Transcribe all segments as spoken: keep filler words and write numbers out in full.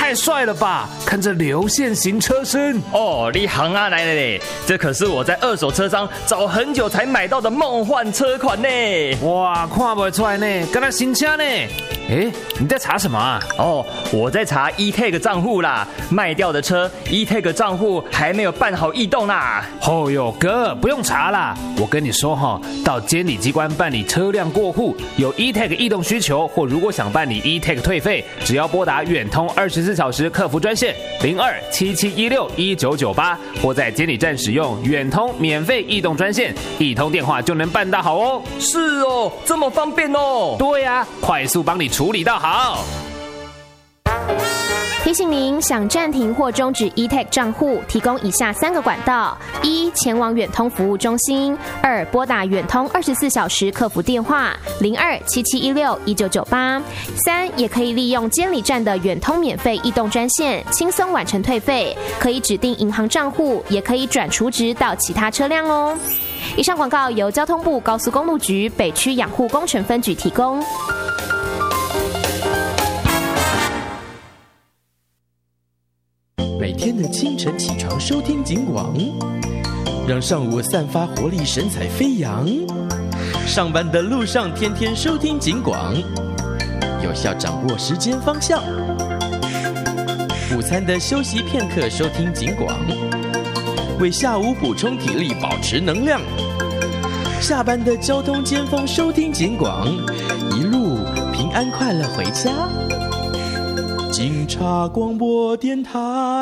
太帅了吧！看这流线型车身哦，你行啊来了嘞！这可是我在二手车商找很久才买到的梦幻车款呢！ 哇，看不出来呢，跟他新车呢。哎，你在查什么啊？ 哦，我在查 E-Tag 账户啦，卖掉的车 E-Tag 账户还没有办好异动啦。 哦哟，哥，不用查啦，我跟你说哈，到监理机关办理车辆过户，有 E-Tag 异动需求，或如果想办理 E-Tag 退费，只要拨打远通二十四小时客服专线零二七七一六一九九八，或在监理站使用远通免费异动专线，一通电话就能办到好哦。 是哦，这么方便哦。 对呀、啊，快速帮你处理到好。 提醒您，想暂停或终止 E-Tag 账户，提供以下三个管道：一、前往远通服务中心；二、拨打远通二十四小时客服电话零二七七一六一九九八；三、也可以利用监理站的远通免费异动专线，轻松完成退费，可以指定银行账户，也可以转储值到其他车辆哦。以上广告由交通部高速公路局北区养护工程分局提供。 每天的清晨起床收听警广，让上午散发活力，神采飞扬。上班的路上天天收听警广，有效掌握时间方向。午餐的休息片刻收听警广，为下午补充体力，保持能量。下班的交通尖峰收听警广，一路平安快乐回家。警察广播电台。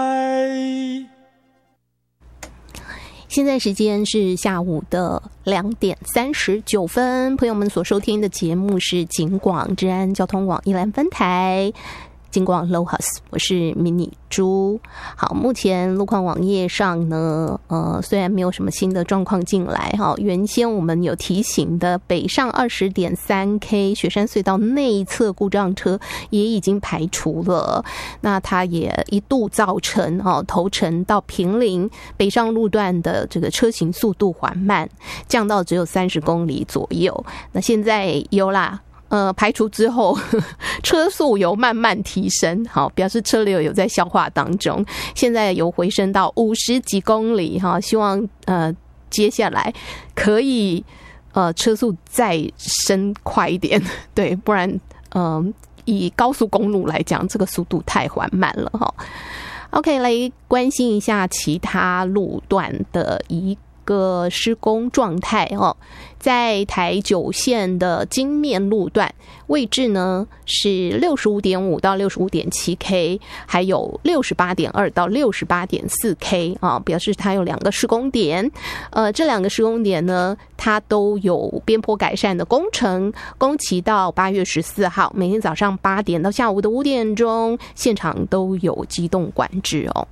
现在时间是下午的两点三十九分，朋友们所收听的节目是警广治安交通网宜兰分台。警广 Lohas， 我是迷你猪。好，目前路况网页上呢，呃，虽然没有什么新的状况进来哈，原先我们有提醒的北上 二十点三 K 雪山隧道内侧故障车也已经排除了，那它也一度造成哈头城到坪林北上路段的这个车行速度缓慢，降到只有三十公里左右。那现在有啦。呃，排除之后，呵呵车速有慢慢提升，好，表示车流有在消化当中。现在有回升到五十几公里，哈，希望呃接下来可以呃车速再升快一点，对，不然嗯、呃、以高速公路来讲，这个速度太缓慢了哈。OK， 来关心一下其他路段的一个施工状态哦。在台九线的金面路段位置呢是 六十五点五 到 六十五点七 K， 还有 六十八点二 到 六十八点四 K 啊，表示它有两个施工点。呃，这两个施工点呢，它都有边坡改善的工程，工期到八月十四号，每天早上八点到下午的五点钟，现场都有机动管制哦。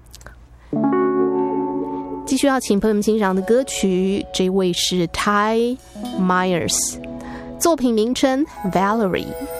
继续要请朋友们欣赏的歌曲，这位是 Ty Myers， 作品名称 Valerie。